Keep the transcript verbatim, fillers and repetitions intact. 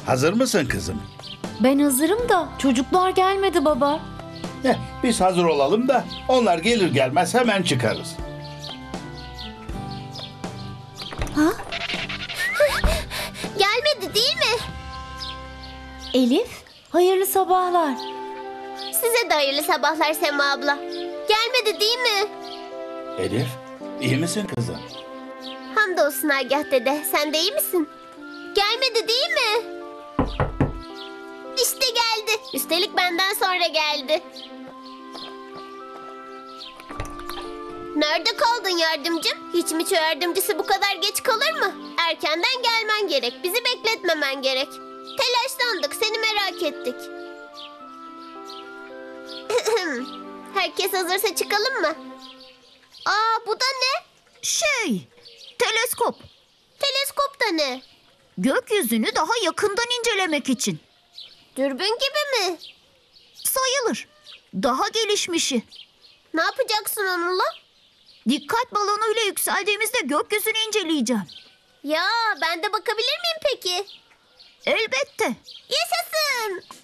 Hazır mısın kızım? Ben hazırım da çocuklar gelmedi baba. Heh, biz hazır olalım da onlar gelir gelmez hemen çıkarız. Gelmedi değil mi? Elif, hayırlı sabahlar. Size de hayırlı sabahlar Sema abla. Gelmedi değil mi? Elif, iyi misin kızım? Hamdolsun Agah dede. Sen de iyi misin? Gelmedi değil mi? İşte geldi. Üstelik benden sonra geldi. Nerede kaldın yardımcım? Hiç mi yardımcısı bu kadar geç kalır mı? Erkenden gelmen gerek. Bizi bekletmemen gerek. Telaşlandık. Seni merak ettik. Herkes hazırsa çıkalım mı? Aa, bu da ne? Şey, teleskop. Teleskop da ne? Gökyüzünü daha yakından incelemek için. Dürbün gibi mi? Sayılır. Daha gelişmişi. Ne yapacaksın onunla? Dikkat balonuyla yükseldiğimizde gökyüzünü inceleyeceğim. Ya ben de bakabilir miyim peki? Elbette. Yaşasın.